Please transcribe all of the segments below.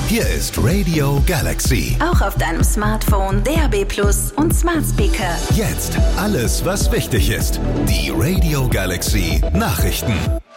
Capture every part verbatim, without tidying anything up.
Hier ist Radio Galaxy. Auch auf deinem Smartphone, D A B Plus und Smart Speaker. Jetzt alles, was wichtig ist. Die Radio Galaxy Nachrichten.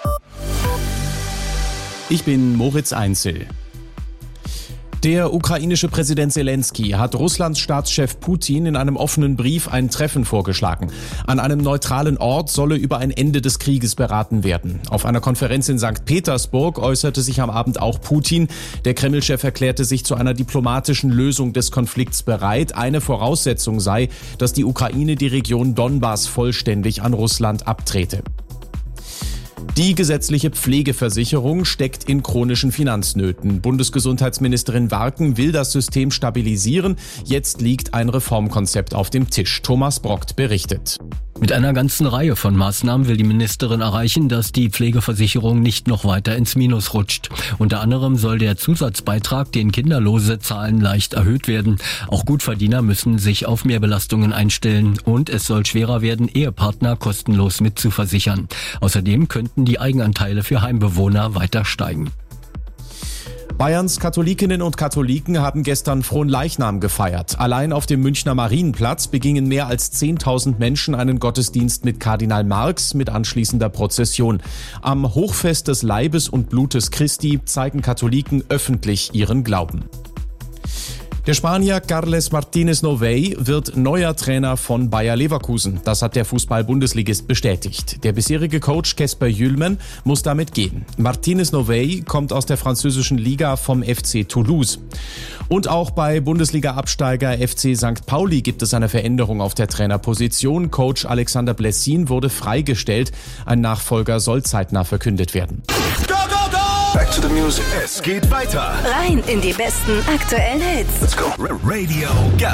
Ich bin Moritz Einzel. Der ukrainische Präsident Zelensky hat Russlands Staatschef Putin in einem offenen Brief ein Treffen vorgeschlagen. An einem neutralen Ort solle über ein Ende des Krieges beraten werden. Auf einer Konferenz in Sankt Petersburg äußerte sich am Abend auch Putin. Der Kreml-Chef erklärte sich zu einer diplomatischen Lösung des Konflikts bereit. Eine Voraussetzung sei, dass die Ukraine die Region Donbass vollständig an Russland abtrete. Die gesetzliche Pflegeversicherung steckt in chronischen Finanznöten. Bundesgesundheitsministerin Warken will das System stabilisieren. Jetzt liegt ein Reformkonzept auf dem Tisch. Thomas Brockt berichtet. Mit einer ganzen Reihe von Maßnahmen will die Ministerin erreichen, dass die Pflegeversicherung nicht noch weiter ins Minus rutscht. Unter anderem soll der Zusatzbeitrag, den Kinderlose zahlen, leicht erhöht werden. Auch Gutverdiener müssen sich auf Mehrbelastungen einstellen und es soll schwerer werden, Ehepartner kostenlos mitzuversichern. Außerdem könnten die Eigenanteile für Heimbewohner weiter steigen. Bayerns Katholikinnen und Katholiken haben gestern Fronleichnam gefeiert. Allein auf dem Münchner Marienplatz begingen mehr als zehntausend Menschen einen Gottesdienst mit Kardinal Marx mit anschließender Prozession. Am Hochfest des Leibes und Blutes Christi zeigen Katholiken öffentlich ihren Glauben. Der Spanier Carles Martínez Novell wird neuer Trainer von Bayer Leverkusen. Das hat der Fußball-Bundesligist bestätigt. Der bisherige Coach Kasper Jühlmann muss damit gehen. Martínez Novell kommt aus der französischen Liga vom F C Toulouse. Und auch bei Bundesliga-Absteiger F C Sankt Pauli gibt es eine Veränderung auf der Trainerposition. Coach Alexander Blessin wurde freigestellt. Ein Nachfolger soll zeitnah verkündet werden. Back to the music. Es geht weiter. Rein in die besten aktuellen Hits. Let's go. Radio Galaxy.